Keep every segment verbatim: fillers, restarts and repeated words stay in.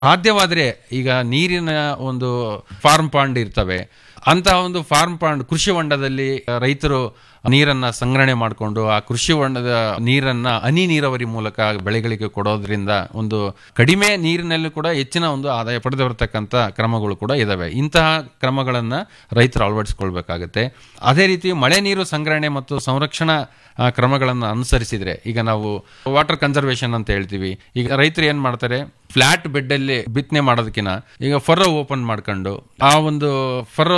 ಸಾಧ್ಯವಾದ್ರೆ ಈಗ ನೀರಿನ ಒಂದು ಫಾರ್ಮ್ ಪಾಂಡ್ ಇರ್ತವೆ, ಅಂತಹ ಒಂದು ಫಾರ್ಮ್ ಪಾಂಡ್ ಕೃಷಿ ಹೊಂಡದಲ್ಲಿ ರೈತರು ನೀರನ್ನ ಸಂಗ್ರಹಣೆ ಮಾಡಿಕೊಂಡು ಆ ಕೃಷಿ ಹೊಂಡದ ನೀರನ್ನ ಹನಿ ನೀರಾವರಿ ಮೂಲಕ ಬೆಳೆಗಳಿಗೆ ಕೊಡೋದ್ರಿಂದ ಒಂದು ಕಡಿಮೆ ನೀರಿನಲ್ಲಿ ಕೂಡ ಹೆಚ್ಚಿನ ಒಂದು ಆದಾಯ ಪಡೆದು ಬರತಕ್ಕಂಥ ಕ್ರಮಗಳು ಕೂಡ ಇದಾವೆ. ಇಂತಹ ಕ್ರಮಗಳನ್ನ ರೈತರು ಅಳವಡಿಸಿಕೊಳ್ಬೇಕಾಗತ್ತೆ. ಅದೇ ರೀತಿ ಮಳೆ ನೀರು ಸಂಗ್ರಹಣೆ ಮತ್ತು ಸಂರಕ್ಷಣಾ ಕ್ರಮಗಳನ್ನು ಅನುಸರಿಸಿದ್ರೆ, ಈಗ ನಾವು ವಾಟರ್ ಕನ್ಸರ್ವೇಷನ್ ಅಂತ ಹೇಳ್ತೀವಿ. ಈಗ ರೈತರು ಏನ್ ಮಾಡ್ತಾರೆ, ಫ್ಲಾಟ್ ಬೆಡ್ ಅಲ್ಲಿ ಬಿತ್ತನೆ ಮಾಡೋದಕ್ಕಿಂತ ಈಗ ಫರ್ರೋ ಓಪನ್ ಮಾಡ್ಕೊಂಡು ಆ ಒಂದು ಫರ್ರೋ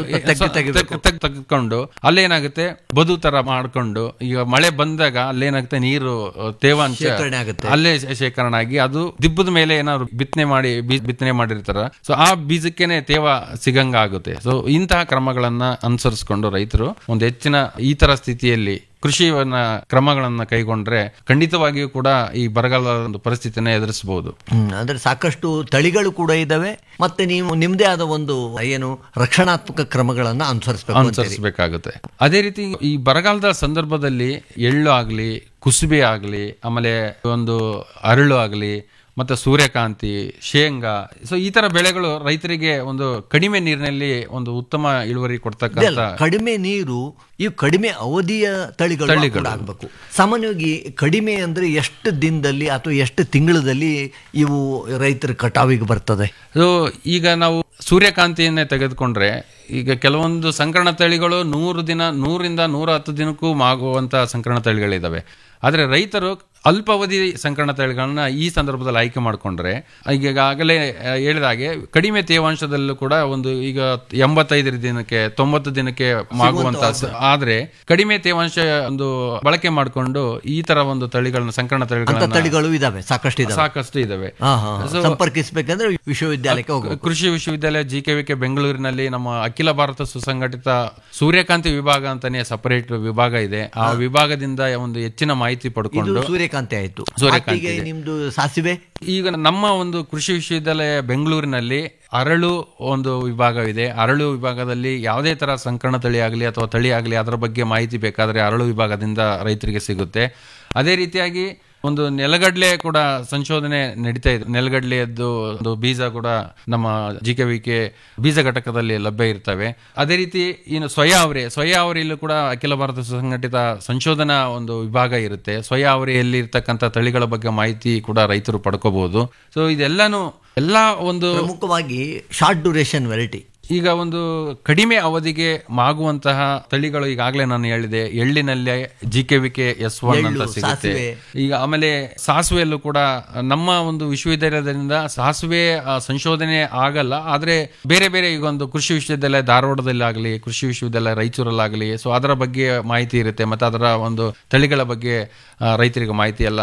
ತೆಗೆದುಕೊಂಡು ಅಲ್ಲೇನಾಗುತ್ತೆ ಬದು ತರ ಮಾಡ್ಕೊಂಡು ಈಗ ಮಳೆ ಬಂದಾಗ ಅಲ್ಲೇನಾಗುತ್ತೆ ನೀರು ತೇವಾಂಶ ಅಲ್ಲೇ ಶೇಖರಣೆ ಆಗಿ ಅದು ದಿಬ್ಬದ ಮೇಲೆ ಏನಾದ್ರು ಬಿತ್ತನೆ ಮಾಡಿ ಬಿತ್ತನೆ ಮಾಡಿರ್ತಾರ, ಸೊ ಆ ಬೀಜಕ್ಕೇನೆ ತೇವ ಸಿಗಂಗ ಆಗುತ್ತೆ. ಸೊ ಇಂತಹ ಕ್ರಮಗಳನ್ನ ಅನುಸರಿಸಿಕೊಂಡು ರೈತರು ಒಂದು ಹೆಚ್ಚಿನ ಈ ತರ ಸ್ಥಿತಿಯಲ್ಲಿ ಕೃಷಿಯನ್ನ ಕ್ರಮಗಳನ್ನ ಕೈಗೊಂಡ್ರೆ ಖಂಡಿತವಾಗಿಯೂ ಕೂಡ ಈ ಬರಗಾಲದ ಒಂದು ಪರಿಸ್ಥಿತಿನ ಎದುರಿಸಬಹುದು. ಅಂದ್ರೆ ಸಾಕಷ್ಟು ತಳಿಗಳು ಕೂಡ ಇದಾವೆ, ಮತ್ತೆ ನೀವು ನಿಮ್ದೇ ಆದ ಒಂದು ಏನು ರಕ್ಷಣಾತ್ಮಕ ಕ್ರಮಗಳನ್ನ ಅನುಸರಿಸಬೇಕು ಅನುಸರಿಸಬೇಕಾಗುತ್ತೆ. ಅದೇ ರೀತಿ ಈ ಬರಗಾಲದ ಸಂದರ್ಭದಲ್ಲಿ ಎಳ್ಳು ಆಗ್ಲಿ, ಕುಸುಬೆ ಆಗ್ಲಿ, ಆಮೇಲೆ ಒಂದು ಅರಳು ಆಗ್ಲಿ, ಮತ್ತೆ ಸೂರ್ಯಕಾಂತಿ, ಶೇಂಗಾ, ಸೊ ಈ ತರ ಬೆಳೆಗಳು ರೈತರಿಗೆ ಒಂದು ಕಡಿಮೆ ನೀರಿನಲ್ಲಿ ಒಂದು ಉತ್ತಮ ಇಳುವರಿ ಕೊಡ್ತಕ್ಕಂಥ, ಕಡಿಮೆ ನೀರು ಈ ಕಡಿಮೆ ಅವಧಿಯ ತಳಿಗಳು ಆಗಬೇಕು. ಸಾಮಾನ್ಯವಾಗಿ ಕಡಿಮೆ ಅಂದ್ರೆ ಎಷ್ಟು ದಿನದಲ್ಲಿ ಅಥವಾ ಎಷ್ಟು ತಿಂಗಳಲ್ಲಿ ಇವು ರೈತರ ಕಟಾವಿಗೆ ಬರ್ತದೆ? ಸೊ ಈಗ ನಾವು ಸೂರ್ಯಕಾಂತಿಯನ್ನೇ ತೆಗೆದುಕೊಂಡ್ರೆ ಈಗ ಕೆಲವೊಂದು ಸಂಕರಣ ತಳಿಗಳು ನೂರು ದಿನ ನೂರಿಂದ ನೂರ ಹತ್ತು ದಿನಕ್ಕೂ ಆಗುವಂತ ಸಂಕರಣ ತಳಿಗಳಿದಾವೆ. ಆದ್ರೆ ರೈತರು ಅಲ್ಪಾವಧಿ ಸಂಕರಣ ತಳಿಗಳನ್ನ ಈ ಸಂದರ್ಭದಲ್ಲಿ ಆಯ್ಕೆ ಮಾಡಿಕೊಂಡ್ರೆ ಈಗಾಗಲೇ ಹೇಳಿದ ಹಾಗೆ ಕಡಿಮೆ ತೇವಾಂಶದಲ್ಲೂ ಕೂಡ ಒಂದು ಈಗ ಎಂಬತ್ತೈದು ದಿನಕ್ಕೆ ತೊಂಬತ್ತು ದಿನಕ್ಕೆ ಆಗುವಂತ, ಆದ್ರೆ ಕಡಿಮೆ ತೇವಾಂಶ ಒಂದು ಬಳಕೆ ಮಾಡಿಕೊಂಡು ಈ ತರ ಒಂದು ತಳಿಗಳನ್ನ ಸಂಕರಣ ತಳಿಗಳು ಇದಾವೆ, ಸಾಕಷ್ಟು ಸಾಕಷ್ಟು ಇದಾವೆ. ಸಂಪರ್ಕಿಸಬೇಕಂದ್ರೆ ವಿಶ್ವವಿದ್ಯಾಲಯಕ್ಕೆ ಹೋಗಬೇಕು. ಕೃಷಿ ವಿಶ್ವವಿದ್ಯಾಲಯ ಜಿ ಕೆ ವಿ ಕೆ ಬೆಂಗಳೂರಿನಲ್ಲಿ ನಮ್ಮ ಅಖಿಲ ಭಾರತ ಸುಸಂಘಟಿತ ಸೂರ್ಯಕಾಂತಿ ವಿಭಾಗ ಅಂತಾನೆ ಸಪರೇಟ್ ವಿಭಾಗ ಇದೆ. ಆ ವಿಭಾಗದಿಂದ ಒಂದು ಹೆಚ್ಚಿನ ಮಾಹಿತಿ ಪಡ್ಕೊಂಡು ಸೂರ್ಯಕಾಂತಿ ಆಯ್ತು. ಸೂರ್ಯಕಾಂತಿ ನಿಮ್ದು ಸಾಸಿವೆ. ಈಗ ನಮ್ಮ ಒಂದು ಕೃಷಿ ವಿಶ್ವವಿದ್ಯಾಲಯ ಬೆಂಗಳೂರಿನಲ್ಲಿ ಅರಳು ಒಂದು ವಿಭಾಗವಿದೆ. ಅರಳು ವಿಭಾಗದಲ್ಲಿ ಯಾವುದೇ ತರ ಸಂಕರಣ ತಳಿ ಆಗಲಿ ಅಥವಾ ತಳಿ ಆಗಲಿ ಅದರ ಬಗ್ಗೆ ಮಾಹಿತಿ ಬೇಕಾದ್ರೆ ಅರಳು ವಿಭಾಗದಿಂದ ರೈತರಿಗೆ ಸಿಗುತ್ತೆ. ಅದೇ ರೀತಿಯಾಗಿ ಒಂದು ನೆಲಗಡಲೆ ಕೂಡ ಸಂಶೋಧನೆ ನಡೀತಾ ಇದೆ. ನೆಲಗಡಲೆಯದ್ದು ಒಂದು ಬೀಜ ಕೂಡ ನಮ್ಮ ಜಿ ಕೆ ವಿ ಕೆ ಬೀಜ ಘಟಕದಲ್ಲಿ ಲಭ್ಯ ಇರ್ತವೆ. ಅದೇ ರೀತಿ ಇನ್ನು ಸೊಯಾ ಅವರೆ ಸೊಯಾ ಅವರೆಯಲ್ಲೂ ಕೂಡ ಅಖಿಲ ಭಾರತ ಸಂಘಟಿತ ಸಂಶೋಧನಾ ಒಂದು ವಿಭಾಗ ಇರುತ್ತೆ. ಸೊಯಾ ಅವರೆಯಲ್ಲಿ ಇರ್ತಕ್ಕಂಥ ತಳಿಗಳ ಬಗ್ಗೆ ಮಾಹಿತಿ ಕೂಡ ರೈತರು ಪಡ್ಕೋಬಹುದು. ಸೊ ಇದೆಲ್ಲಾನು ಎಲ್ಲಾ ಒಂದು ಪ್ರಮುಖವಾಗಿ ಶಾರ್ಟ್ ಡ್ಯೂರೇಷನ್ ವೆರೈಟಿ, ಈಗ ಒಂದು ಕಡಿಮೆ ಅವಧಿಗೆ ಮಾಗುವಂತಹ ತಳಿಗಳು ಈಗಾಗಲೇ ನಾನು ಹೇಳಿದೆ. ಎಳ್ಳಿನಲ್ಲೇ G K V K S one ಅಂತ ಸಿಗುತ್ತೆ. ಈಗ ಆಮೇಲೆ ಸಾಸಿವೆಯಲ್ಲೂ ಕೂಡ ನಮ್ಮ ಒಂದು ವಿಶ್ವವಿದ್ಯಾಲಯದಿಂದ ಸಾಸಿವೆ ಸಂಶೋಧನೆ ಆಗಲ್ಲ, ಆದ್ರೆ ಬೇರೆ ಬೇರೆ ಈಗ ಒಂದು ಕೃಷಿ ವಿಶ್ವವಿದ್ಯಾಲಯ ಧಾರವಾಡದಲ್ಲಿ ಆಗಲಿ, ಕೃಷಿ ವಿಶ್ವವಿದ್ಯಾಲಯ ರಾಯಚೂರಲ್ಲಾಗಲಿ, ಸೊ ಅದರ ಬಗ್ಗೆ ಮಾಹಿತಿ ಇರುತ್ತೆ. ಮತ್ತೆ ಅದರ ಒಂದು ತಳಿಗಳ ಬಗ್ಗೆ ರೈತರಿಗೆ ಮಾಹಿತಿ ಎಲ್ಲ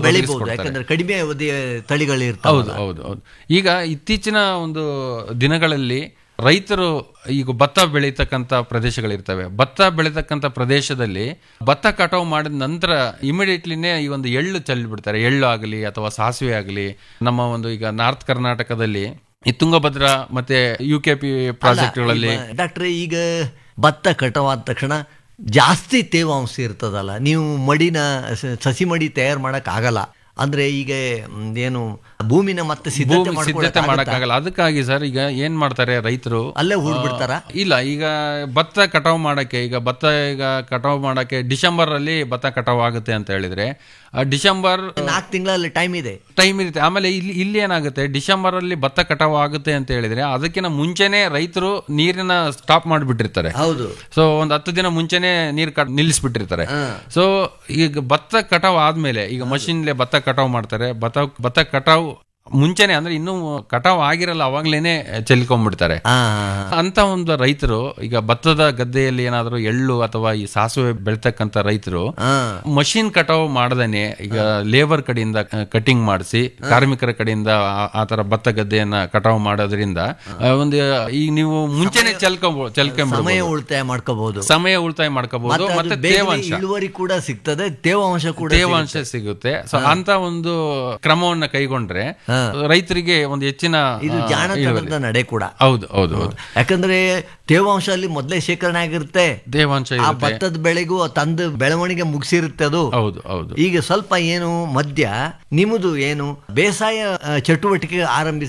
ಕಡಿಮೆ ಅವಧಿಯ ತಳಿಗಳು ಇರ್ತವೆ. ಹೌದು ಹೌದು ಹೌದು. ಈಗ ಇತ್ತೀಚಿನ ಒಂದು ದಿನಗಳಲ್ಲಿ ರೈತರು ಈಗ ಭತ್ತ ಬೆಳೀತಕ್ಕಂಥ ಪ್ರದೇಶಗಳಿರ್ತವೆ. ಭತ್ತ ಬೆಳೀತಕ್ಕಂಥ ಪ್ರದೇಶದಲ್ಲಿ ಭತ್ತ ಕಟಾವು ಮಾಡಿದ ನಂತರ ಇಮಿಡಿಯೇಟ್ಲಿನೇ ಈ ಒಂದು ಎಳ್ಳು ಚೆಲ್ಲಿ ಬಿಡ್ತಾರೆ. ಎಳ್ಳು ಆಗಲಿ ಅಥವಾ ಸಾಸಿವೆ ಆಗಲಿ. ನಮ್ಮ ಒಂದು ಈಗ ನಾರ್ತ್ ಕರ್ನಾಟಕದಲ್ಲಿ ಈ ತುಂಗಭದ್ರಾ ಮತ್ತೆ ಯು ಕೆ ಪಿ ಪ್ರಾಜೆಕ್ಟ್ಗಳಲ್ಲಿ ಡಾಕ್ಟ್ರೆ ಈಗ ಭತ್ತ ಕಟಾವಾದ ತಕ್ಷಣ ಜಾಸ್ತಿ ತೇವಾಂಶ ಇರ್ತದಲ್ಲ, ನೀವು ಮಡಿನ ಸಸಿ ಮಡಿ ತಯಾರು ಮಾಡಕ್ ಆಗಲ್ಲ. ಅಂದ್ರೆ ಈಗ ಏನು ಭೂಮಿನ ಮತ್ತೆ ಸಿದ್ಧತೆ ಮಾಡಕ್ಕಾಗಲ್ಲ. ಅದಕ್ಕಾಗಿ ಸರ್ ಈಗ ಏನ್ ಮಾಡ್ತಾರೆ ರೈತರು, ಅಲ್ಲೇ ಹೂಡ್ಬಿಡ್ತಾರ. ಇಲ್ಲ, ಈಗ ಭತ್ತ ಕಟಾವು ಮಾಡಕ್ಕೆ ಈಗ ಭತ್ತ ಈಗ ಕಟಾವು ಮಾಡಕ್ಕೆ ಡಿಸೆಂಬರ್ ಅಲ್ಲಿ ಭತ್ತ ಕಟಾವು ಆಗುತ್ತೆ ಅಂತ ಹೇಳಿದ್ರೆ ಡಿಸೆಂಬರ್ ನಾಲ್ಕು ತಿಂಗಳಲ್ಲಿ ಟೈಮ್ ಇದೆ ಟೈಮ್ ಇರುತ್ತೆ. ಆಮೇಲೆ ಇಲ್ಲಿ ಇಲ್ಲಿ ಏನಾಗುತ್ತೆ, ಡಿಸೆಂಬರ್ ಅಲ್ಲಿ ಭತ್ತ ಕಟಾವು ಆಗುತ್ತೆ ಅಂತ ಹೇಳಿದ್ರೆ ಅದಕ್ಕಿಂತ ಮುಂಚೆನೆ ರೈತರು ನೀರಿನ ಸ್ಟಾಪ್ ಮಾಡಿಬಿಟ್ಟಿರ್ತಾರೆ. ಹೌದು. ಸೊ ಒಂದ್ ಹತ್ತು ದಿನ ಮುಂಚೆನೆ ನೀರ್ ನಿಲ್ಲಿಸ್ಬಿಟ್ಟಿರ್ತಾರೆ. ಸೊ ಈಗ ಭತ್ತ ಕಟಾವು ಆದ್ಮೇಲೆ ಈಗ ಮಷಿನ್ಲೆ ಭತ್ತ ಕಟಾವು ಮಾಡ್ತಾರೆ. ಭತ್ತ ಭತ್ತ ಕಟಾವು ಮುಂಚೆನೆ ಅಂದ್ರೆ ಇನ್ನೂ ಕಟಾವ್ ಆಗಿರಲ್ಲ ಅವಾಗ್ಲೇನೆ ಚೆಲ್ಕೊಂಡ್ಬಿಡ್ತಾರೆ. ಅಂತ ಒಂದು ರೈತರು ಈಗ ಭತ್ತದ ಗದ್ದೆಯಲ್ಲಿ ಏನಾದ್ರು ಎಳ್ಳು ಅಥವಾ ಈ ಸಾಸಿವೆ ಬೆಳ್ತಕ್ಕಂತ ರೈತರು ಮಷಿನ್ ಕಟಾವ್ ಮಾಡದೇನೆ ಈಗ ಲೇಬರ್ ಕಡೆಯಿಂದ ಕಟಿಂಗ್ ಮಾಡಿಸಿ ಕಾರ್ಮಿಕರ ಕಡೆಯಿಂದ ಆತರ ಭತ್ತ ಗದ್ದೆಯನ್ನ ಕಟಾವ್ ಮಾಡೋದ್ರಿಂದ ಒಂದು ಈಗ ನೀವು ಮುಂಚೆನೆ ಚೆಲ್ಕೊಂಬ ಚೆಲ್ಕೊಂಡ್ಬಿಡ್ಬೋದು, ಸಮಯ ಉಳಿತಾಯ ಮಾಡ್ಕೋಬಹುದು ಸಮಯ ಉಳಿತಾಯ ಮಾಡ್ಕೋಬಹುದು ಮತ್ತೆ ತೇವಾಂಶ ಇಳುವರಿ ಕೂಡ ಸಿಗ್ತದೆ, ತೇವಾಂಶ ಕೂಡ ತೇವಾಂಶ ಸಿಗುತ್ತೆ. ಸೊ ಅಂತ ಒಂದು ಕ್ರಮವನ್ನ ಕೈಗೊಂಡ್ರೆ ರೈತರಿಗೆ ಒಂದು ಹೆಚ್ಚಿನ ಇದು ಆ, ಜಾಣತನದ ಇಳುವರಿ. ನಡೆ ಕೂಡ. ಹೌದು ಹೌದು ಹೌದು. ಯಾಕಂದ್ರೆ ತೇವಾಂಶ ಅಲ್ಲಿ ಮೊದಲೇ ಶೇಖರಣೆ ಆಗಿರುತ್ತೆ, ತೇವಾಂಶ ಆ ಇರುತ್ತೆ. ಭತ್ತದ ಬೆಳೆಗೂ ತಂದು ಬೆಳವಣಿಗೆ ಮುಗಿಸಿರುತ್ತೆ ಅದು. ಹೌದು ಹೌದು. ಈಗ ಸ್ವಲ್ಪ ಏನು ಮಧ್ಯ ನಿಮ್ಮದು ಏನು ಬೇಸಾಯ ಆ, ಚಟುವಟಿಕೆ ಆರಂಭಿಸಿ